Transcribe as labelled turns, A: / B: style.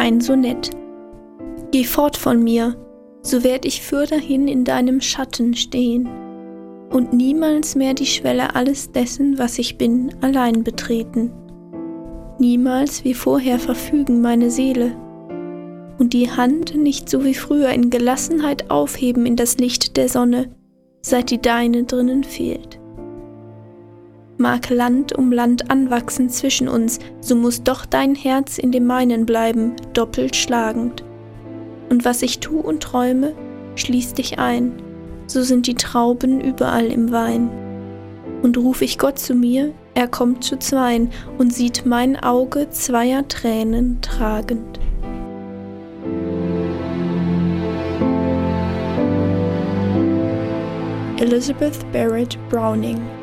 A: ein Sonett. Geh fort von mir, so werd ich fürderhin in deinem Schatten stehen und niemals mehr die Schwelle alles dessen, was ich bin, allein betreten. Niemals wie vorher verfügen meine Seele und die Hand nicht so wie früher in Gelassenheit aufheben in das Licht der Sonne, seit die deine drinnen fehlt. Mag Land um Land anwachsen zwischen uns, so muss doch dein Herz in dem meinen bleiben, doppelt schlagend. Und was ich tu und träume, schließ dich ein, so sind die Trauben überall im Wein. Und ruf ich Gott zu mir, er kommt zu zweien und sieht mein Auge zweier Tränen tragend. Elizabeth Barrett Browning.